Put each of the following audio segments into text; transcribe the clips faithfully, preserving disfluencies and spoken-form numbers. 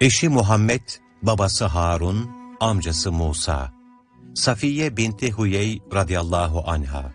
Eşi Muhammed, babası Harun, amcası Musa. Safiye binti Huyey radıyallahu anha.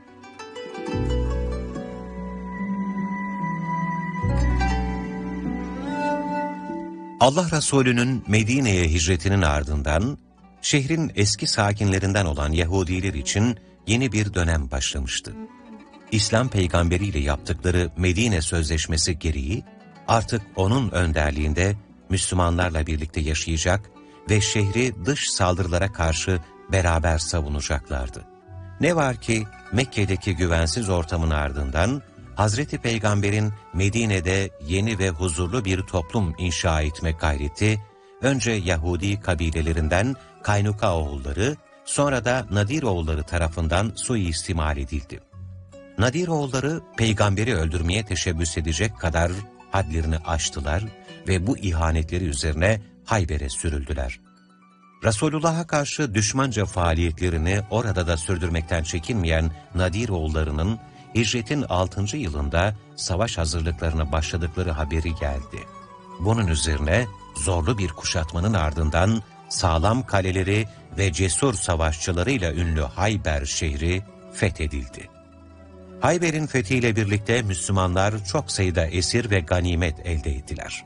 Allah Resulü'nün Medine'ye hicretinin ardından, şehrin eski sakinlerinden olan Yahudiler için yeni bir dönem başlamıştı. İslam peygamberiyle yaptıkları Medine Sözleşmesi gereği, artık onun önderliğinde Müslümanlarla birlikte yaşayacak ve şehri dış saldırılara karşı beraber savunacaklardı. Ne var ki Mekke'deki güvensiz ortamın ardından, Hazreti Peygamber'in Medine'de yeni ve huzurlu bir toplum inşa etme gayreti, önce Yahudi kabilelerinden Kaynuka oğulları, sonra da Nadir oğulları tarafından suistimal edildi. Nadir oğulları peygamberi öldürmeye teşebbüs edecek kadar hadlerini aştılar ve bu ihanetleri üzerine Hayber'e sürüldüler. Resulullah'a karşı düşmanca faaliyetlerini orada da sürdürmekten çekinmeyen Nadir oğullarının hicretin altıncı yılında savaş hazırlıklarına başladıkları haberi geldi. Bunun üzerine zorlu bir kuşatmanın ardından sağlam kaleleri ve cesur savaşçılarıyla ünlü Hayber şehri fethedildi. Hayber'in fethiyle birlikte Müslümanlar çok sayıda esir ve ganimet elde ettiler.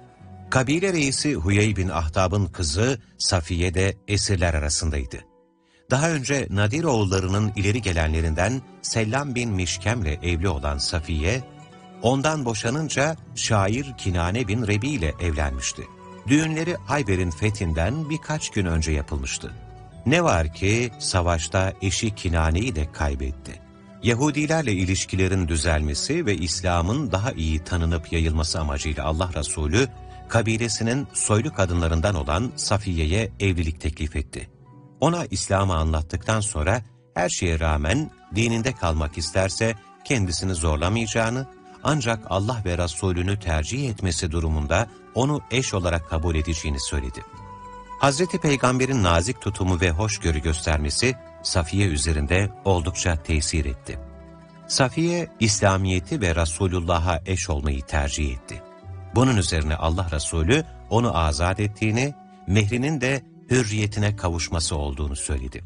Kabile reisi Huyey bin Ahtab'ın kızı Safiye de esirler arasındaydı. Daha önce Nadir oğullarının ileri gelenlerinden Sellam bin Mişkem'le evli olan Safiye, ondan boşanınca şair Kinane bin Rebi ile evlenmişti. Düğünleri Hayber'in fethinden birkaç gün önce yapılmıştı. Ne var ki savaşta eşi Kinane'yi de kaybetti. Yahudilerle ilişkilerin düzelmesi ve İslam'ın daha iyi tanınıp yayılması amacıyla Allah Resulü, kabilesinin soylu kadınlarından olan Safiye'ye evlilik teklif etti. Ona İslam'ı anlattıktan sonra her şeye rağmen dininde kalmak isterse kendisini zorlamayacağını, ancak Allah ve Resulünü tercih etmesi durumunda onu eş olarak kabul edeceğini söyledi. Hazreti Peygamber'in nazik tutumu ve hoşgörü göstermesi Safiye üzerinde oldukça tesir etti. Safiye, İslamiyet'i ve Resulullah'a eş olmayı tercih etti. Bunun üzerine Allah Resulü onu azat ettiğini, mehrinin de hürriyetine kavuşması olduğunu söyledi.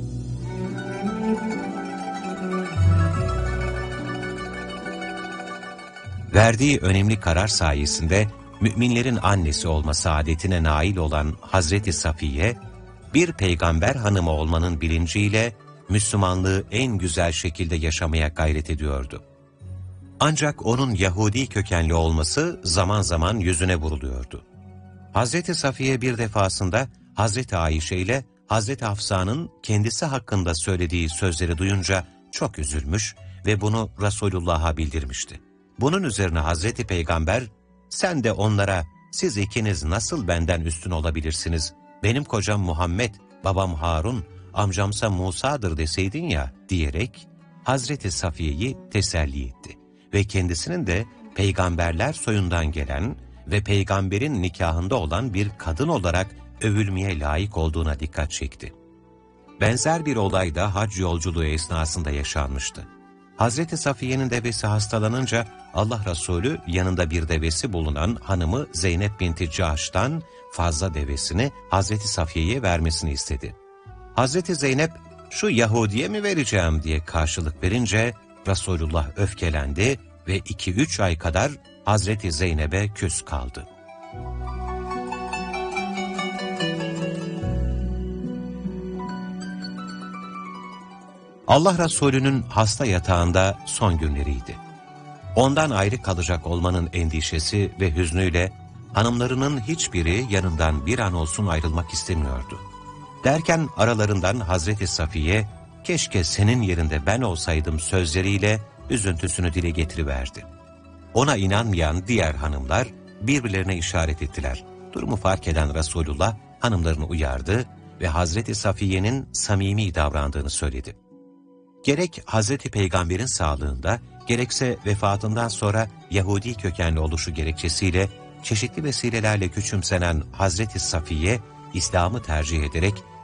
Verdiği önemli karar sayesinde müminlerin annesi olma saadetine nail olan Hazreti Safiye, bir peygamber hanımı olmanın bilinciyle Müslümanlığı en güzel şekilde yaşamaya gayret ediyordu. Ancak onun Yahudi kökenli olması zaman zaman yüzüne vuruluyordu. Hazreti Safiye bir defasında Hazreti Ayşe ile Hazreti Hafsa'nın kendisi hakkında söylediği sözleri duyunca çok üzülmüş ve bunu Resulullah'a bildirmişti. Bunun üzerine Hazreti Peygamber, "Sen de onlara, siz ikiniz nasıl benden üstün olabilirsiniz? Benim kocam Muhammed, babam Harun, amcamsa Musa'dır deseydin ya," diyerek Hazreti Safiye'yi teselli etti. Ve kendisinin de peygamberler soyundan gelen ve peygamberin nikahında olan bir kadın olarak övülmeye layık olduğuna dikkat çekti. Benzer bir olay da hac yolculuğu esnasında yaşanmıştı. Hazreti Safiye'nin devesi hastalanınca Allah Resulü yanında bir devesi bulunan hanımı Zeynep binti Cahş'tan fazla devesini Hazreti Safiye'ye vermesini istedi. Hazreti Zeynep, "Şu Yahudi'ye mi vereceğim?" diye karşılık verince Resulullah öfkelendi ve iki üç ay kadar Hazreti Zeynep'e küs kaldı. Allah Resulü'nün hasta yatağında son günleriydi. Ondan ayrı kalacak olmanın endişesi ve hüznüyle hanımlarının hiçbiri yanından bir an olsun ayrılmak istemiyordu. Derken aralarından Hazreti Safiye, "Keşke senin yerinde ben olsaydım" sözleriyle üzüntüsünü dile getiriverdi. Ona inanmayan diğer hanımlar birbirlerine işaret ettiler. Durumu fark eden Resulullah hanımlarını uyardı ve Hazreti Safiye'nin samimi davrandığını söyledi. Gerek Hazreti Peygamber'in sağlığında, gerekse vefatından sonra Yahudi kökenli oluşu gerekçesiyle çeşitli vesilelerle küçümsenen Hazreti Safiye, İslam'ı tercih ederek